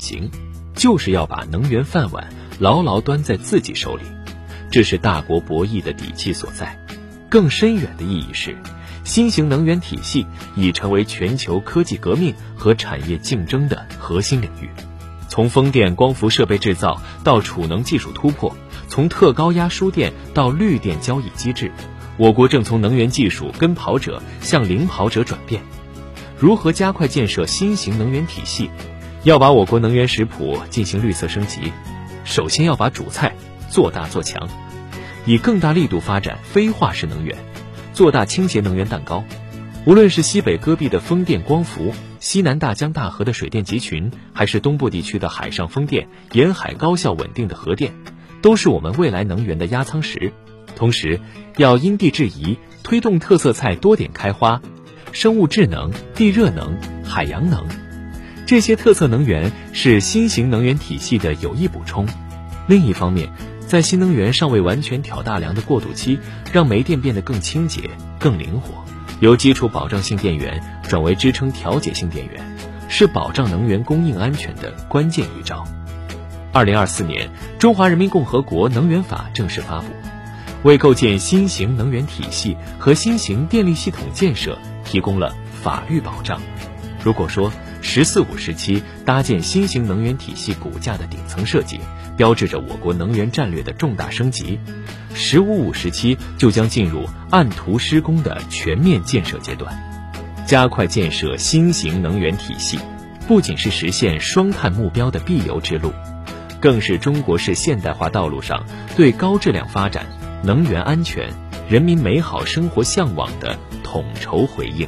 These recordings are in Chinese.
行，就是要把能源饭碗牢牢端在自己手里，这是大国博弈的底气所在。更深远的意义是，新型能源体系已成为全球科技革命和产业竞争的核心领域。从风电光伏设备制造到储能技术突破，从特高压输电到绿电交易机制，我国正从能源技术跟跑者向领跑者转变。如何加快建设新型能源体系？要把我国能源食谱进行绿色升级，首先要把主菜做大做强，以更大力度发展非化石能源，做大清洁能源蛋糕。无论是西北戈壁的风电光伏，西南大江大河的水电集群，还是东部地区的海上风电，沿海高效稳定的核电，都是我们未来能源的压舱石。同时要因地制宜，推动特色菜多点开花，生物智能、地热能、海洋能，这些特色能源是新型能源体系的有益补充。另一方面，在新能源尚未完全挑大梁的过渡期，让煤电变得更清洁、更灵活，由基础保障性电源转为支撑调节性电源，是保障能源供应安全的关键一招。2024年，中华人民共和国能源法正式发布，为构建新型能源体系和新型电力系统建设提供了法律保障。如果说“14·5”时期搭建新型能源体系骨架的顶层设计，标志着我国能源战略的重大升级，“15·5”时期就将进入按图施工的全面建设阶段。加快建设新型能源体系，不仅是实现双碳目标的必由之路，更是中国式现代化道路上对高质量发展、能源安全、人民美好生活向往的统筹回应。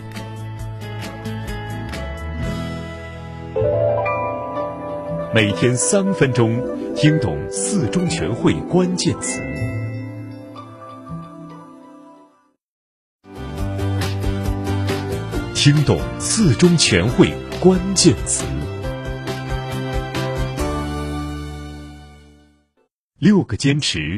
每天3分钟，听懂4中全会关键词。听懂4中全会关键词。6个坚持。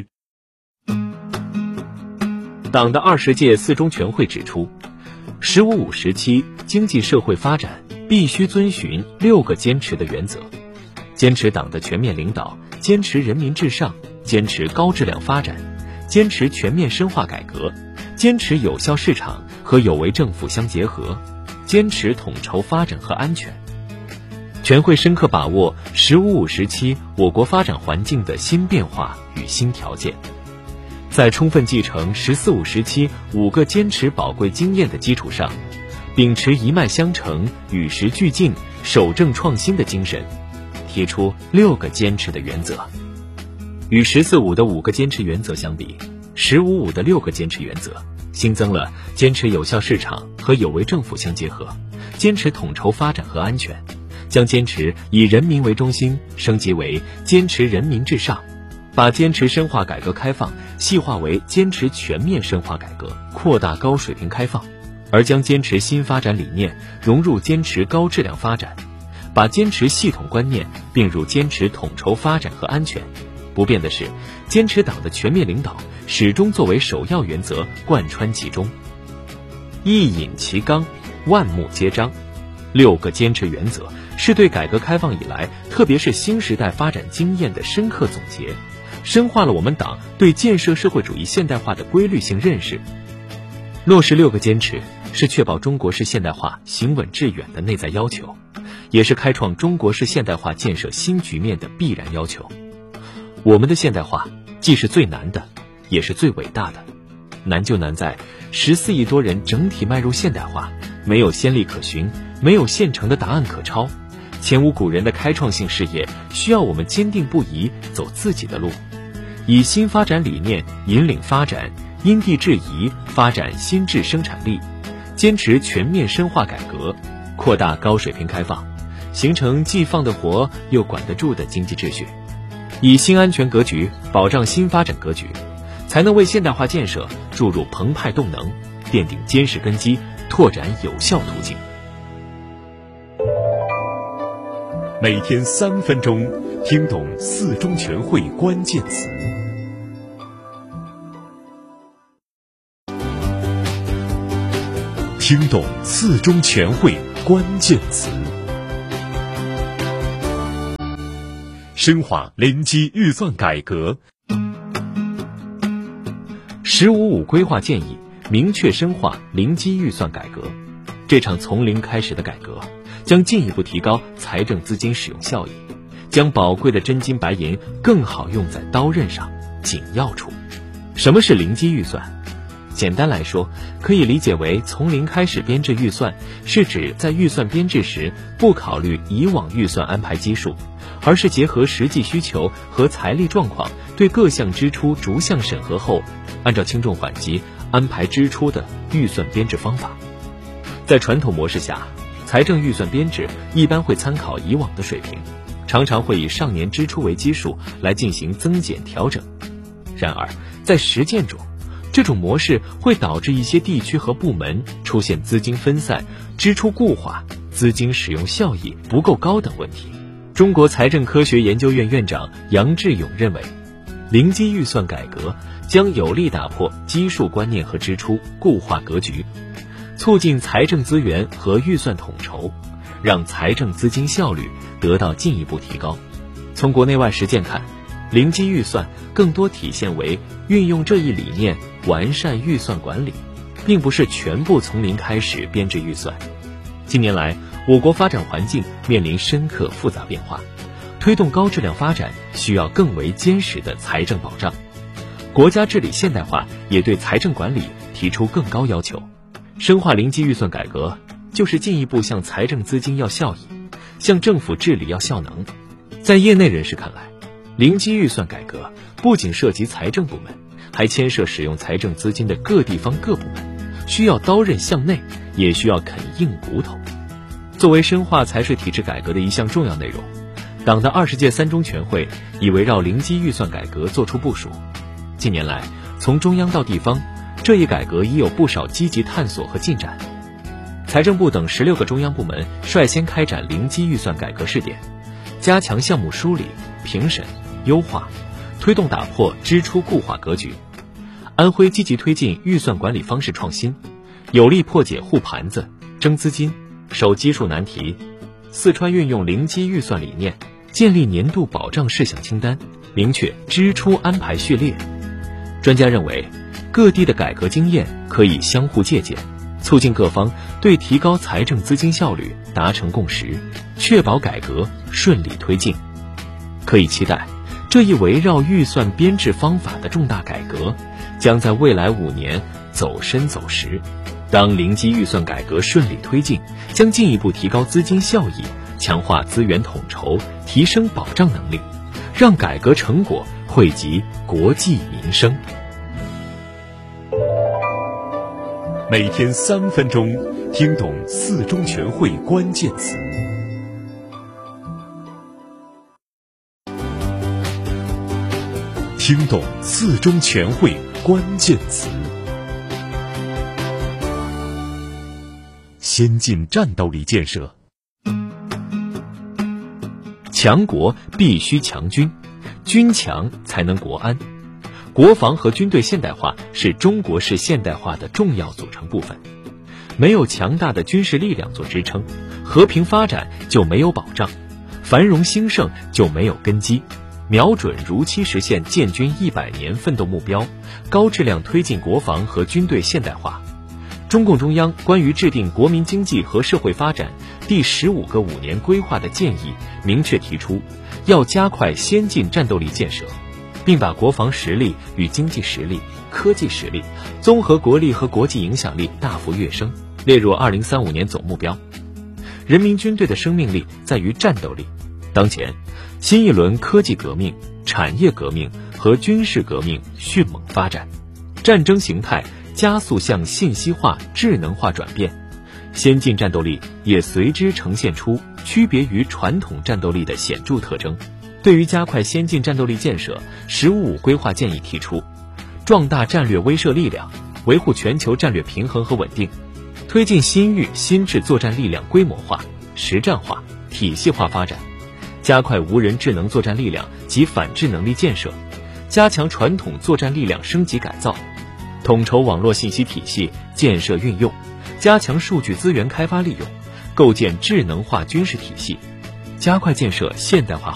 党的20届4中全会指出，“15·5”时期经济社会发展必须遵循6个坚持的原则，坚持党的全面领导，坚持人民至上，坚持高质量发展，坚持全面深化改革，坚持有效市场和有为政府相结合，坚持统筹发展和安全。全会深刻把握“15·5”时期我国发展环境的新变化与新条件，在充分继承“14·5”时期5个坚持宝贵经验的基础上，秉持一脉相承、与时俱进、守正创新的精神，提出6个坚持的原则。与“14·5”的5个坚持原则相比，“15·5”的6个坚持原则新增了坚持有效市场和有为政府相结合，坚持统筹发展和安全，将坚持以人民为中心升级为坚持人民至上，把坚持深化改革开放细化为坚持全面深化改革，扩大高水平开放，而将坚持新发展理念融入坚持高质量发展，把坚持系统观念并入坚持统筹发展和安全。不变的是，坚持党的全面领导始终作为首要原则贯穿其中。一引其纲，万目皆章。6个坚持原则是对改革开放以来，特别是新时代发展经验的深刻总结，深化了我们党对建设社会主义现代化的规律性认识。落实6个坚持，是确保中国式现代化行稳致远的内在要求，也是开创中国式现代化建设新局面的必然要求。我们的现代化既是最难的，也是最伟大的。难就难在14亿多人整体迈入现代化，没有先例可循，没有现成的答案可抄，前无古人的开创性事业需要我们坚定不移走自己的路，以新发展理念引领发展，因地制宜发展新质生产力，坚持全面深化改革，扩大高水平开放，形成既放得活又管得住的经济秩序，以新安全格局保障新发展格局，才能为现代化建设注入澎湃动能，奠定坚实根基，拓展有效途径。 每天3分钟，听懂4中全会关键词。听懂4中全会关键词。 深化联机预算改革。 “15+5”规划建议明确深化零基预算改革。这场从零开始的改革，将进一步提高财政资金使用效益，将宝贵的真金白银更好用在刀刃上、紧要处。什么是零基预算？简单来说，可以理解为从零开始编制预算，是指在预算编制时不考虑以往预算安排基数，而是结合实际需求和财力状况，对各项支出逐项审核后，按照轻重缓急安排支出的预算编制方法。在传统模式下，财政预算编制一般会参考以往的水平，常常会以上年支出为基数来进行增减调整。然而，在实践中，这种模式会导致一些地区和部门出现资金分散、支出固化、资金使用效益不够高等问题。中国财政科学研究院院长杨志勇认为，零基预算改革将有力打破基数观念和支出固化格局，促进财政资源和预算统筹，让财政资金效率得到进一步提高。从国内外实践看，零基预算更多体现为运用这一理念完善预算管理，并不是全部从零开始编制预算。近年来，我国发展环境面临深刻复杂变化，推动高质量发展需要更为坚实的财政保障。国家治理现代化也对财政管理提出更高要求。深化零基预算改革，就是进一步向财政资金要效益，向政府治理要效能。在业内人士看来，零基预算改革不仅涉及财政部门，还牵涉使用财政资金的各地方各部门，需要刀刃向内，也需要啃硬骨头。作为深化财税体制改革的一项重要内容，党的20届3中全会已围绕零基预算改革作出部署。近年来，从中央到地方，这一改革已有不少积极探索和进展。财政部等16个中央部门率先开展零基预算改革试点，加强项目梳理、评审、优化，推动打破支出固化格局。安徽积极推进预算管理方式创新，有力破解护盘子、争资金、守基数难题。四川运用零基预算理念，建立年度保障事项清单，明确支出安排序列。专家认为，各地的改革经验可以相互借鉴，促进各方对提高财政资金效率达成共识，确保改革顺利推进。可以期待，这一围绕预算编制方法的重大改革，将在未来5年走深走实。当零基预算改革顺利推进，将进一步提高资金效益，强化资源统筹，提升保障能力，让改革成果惠及国计民生。 每天3分钟，听懂4中全会关键词。听懂4中全会关键词。先进战斗力建设。 强国必须强军，军强才能国安。国防和军队现代化是中国式现代化的重要组成部分。没有强大的军事力量做支撑，和平发展就没有保障，繁荣兴盛就没有根基。瞄准如期实现建军100年奋斗目标，高质量推进国防和军队现代化。中共中央关于制定国民经济和社会发展第15个5年规划的建议明确提出，要加快先进战斗力建设，并把国防实力与经济实力、科技实力、综合国力和国际影响力大幅跃升，列入2035年总目标。人民军队的生命力在于战斗力。当前，新一轮科技革命、产业革命和军事革命迅猛发展，战争形态加速向信息化、智能化转变，先进战斗力也随之呈现出区别于传统战斗力的显著特征。对于加快先进战斗力建设，“15+5”规划建议提出，壮大战略威慑力量，维护全球战略平衡和稳定，推进新域新质作战力量规模化、实战化、体系化发展，加快无人智能作战力量及反制能力建设，加强传统作战力量升级改造，统筹网络信息体系建设运用，加强数据资源开发利用，构建智能化军事体系，加快建设现代化